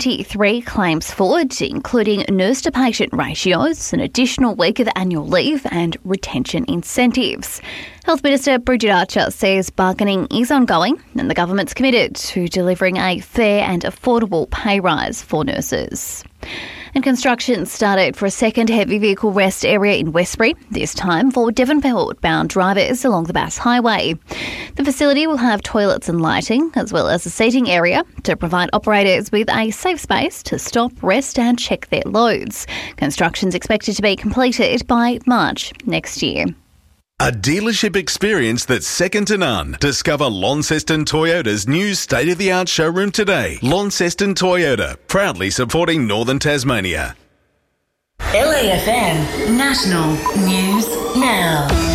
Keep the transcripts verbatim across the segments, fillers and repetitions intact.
fifty-three claims forward, including nurse-to-patient ratios, an additional week of annual leave and retention incentives. Health Minister Bridget Archer says bargaining is ongoing and the government's committed to delivering a fair and affordable pay rise for nurses. And construction started for a second heavy vehicle rest area in Westbury, this time for Devonport-bound drivers along the Bass Highway. The facility will have toilets and lighting, as well as a seating area to provide operators with a safe space to stop, rest and check their loads. Construction's expected to be completed by March next year. A dealership experience that's second to none. Discover Launceston Toyota's new state-of-the-art showroom today. Launceston Toyota, proudly supporting Northern Tasmania. L A F M National News Now.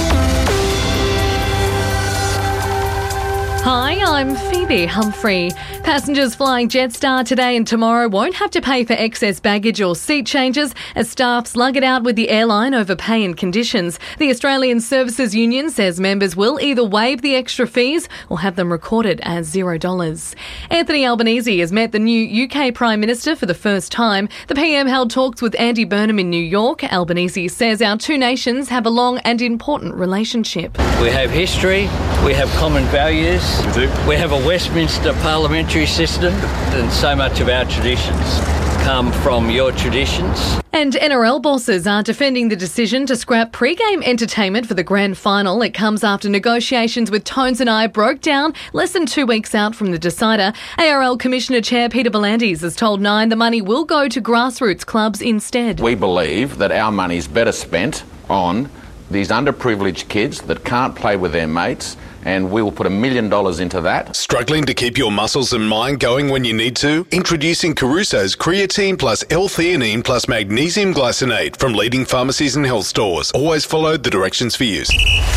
Hi, I'm Phoebe Humphrey. Passengers flying Jetstar today and tomorrow won't have to pay for excess baggage or seat changes as staff slug it out with the airline over pay and conditions. The Australian Services Union says members will either waive the extra fees or have them recorded as zero dollars. Anthony Albanese has met the new U K Prime Minister for the first time. The P M held talks with Andy Burnham in New York. Albanese says our two nations have a long and important relationship. We have history, we have common values. We do. We have a Westminster parliamentary system, and so much of our traditions come from your traditions. And N R L bosses are defending the decision to scrap pre-game entertainment for the grand final. It comes after negotiations with Tones and I broke down less than two weeks out from the decider. A R L Commissioner Chair Peter V'landys has told Nine the money will go to grassroots clubs instead. We believe that our money is better spent on these underprivileged kids that can't play with their mates, and we will put a million dollars into that. Struggling to keep your muscles and mind going when you need to? Introducing Caruso's Creatine plus L-theanine plus magnesium glycinate from leading pharmacies and health stores. Always follow the directions for use.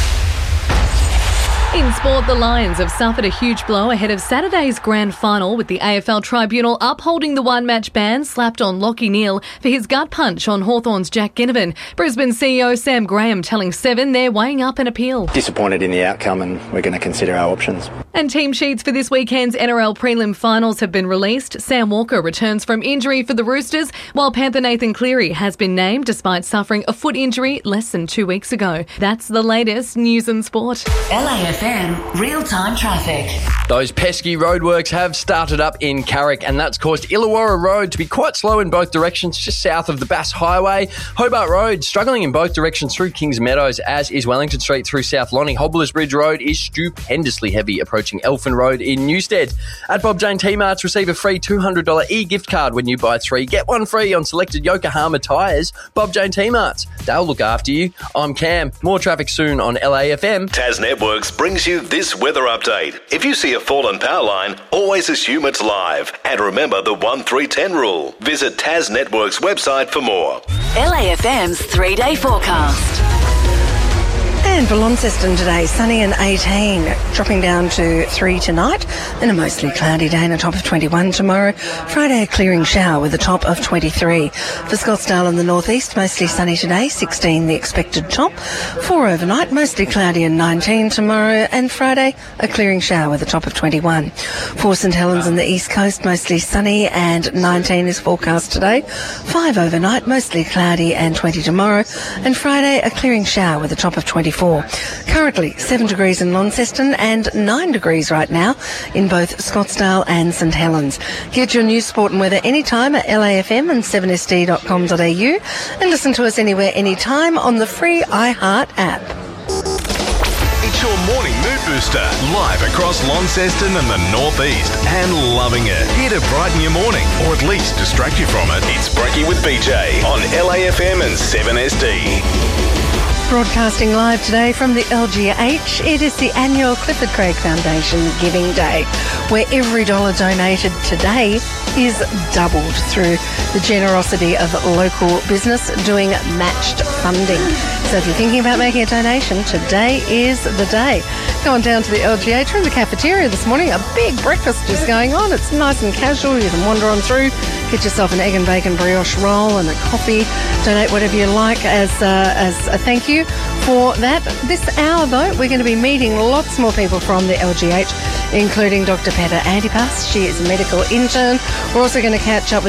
In sport, the Lions have suffered a huge blow ahead of Saturday's grand final, with the A F L Tribunal upholding the one-match ban slapped on Lachie Neale for his gut punch on Hawthorn's Jack Ginnivan. Brisbane C E O Sam Graham telling Seven they're weighing up an appeal. Disappointed in the outcome, and we're going to consider our options. And team sheets for this weekend's N R L prelim finals have been released. Sam Walker returns from injury for the Roosters, while Panther Nathan Cleary has been named despite suffering a foot injury less than two weeks ago. That's the latest news and sport. L A F M real-time traffic. Those pesky roadworks have started up in Carrick, and that's caused Illawarra Road to be quite slow in both directions, just south of the Bass Highway. Hobart Road struggling in both directions through Kings Meadows, as is Wellington Street through South Lonnie. Hobblers Bridge Road is stupendously heavy approaching Elfin Road in Newstead. At Bob Jane T-Marts, receive a free two hundred dollars e-gift card when you buy three. Get one free on selected Yokohama tyres. Bob Jane T-Marts. They'll look after you. I'm Cam. More traffic soon on L A F M. Tas Networks brings you this weather update. If you see a fallen power line, always assume it's live. And remember the one three ten rule. Visit Tas Networks website for more. L A F M's three-day forecast. And for Launceston today, sunny and eighteen, dropping down to three tonight, then a mostly cloudy day and a top of twenty-one tomorrow. Friday, a clearing shower with a top of twenty-three. For Scottsdale in the northeast, mostly sunny today, sixteen the expected top. four overnight, mostly cloudy and nineteen tomorrow. And Friday, a clearing shower with a top of twenty-one. For St Helens in the east coast, mostly sunny and nineteen is forecast today. five overnight, mostly cloudy and twenty tomorrow. And Friday, a clearing shower with a top of twenty-four. Currently seven degrees in Launceston and nine degrees right now in both Scottsdale and St Helens. Get your news, sport and weather anytime at L A F M and seven S D dot com dot a u and listen to us anywhere, anytime on the free iHeart app. It's your morning mood booster, live across Launceston and the northeast, and loving it. Here to brighten your morning, or at least distract you from it. It's Brekkie with B J on L A F M and seven S D. Broadcasting live today from the L G H, it is the annual Clifford Craig Foundation Giving Day, where every dollar donated today is doubled through the generosity of local business doing matched funding. So if you're thinking about making a donation, today is the day. Go on down to the L G H. We're in the cafeteria this morning. A big breakfast is going on. It's nice and casual. You can wander on through, Get yourself an egg and bacon brioche roll and a coffee. Donate whatever you like as, uh, as a thank you for that. This hour, though, we're going to be meeting lots more people from the L G H, including Doctor Peta Antipas. She is a medical intern. We're also going to catch up with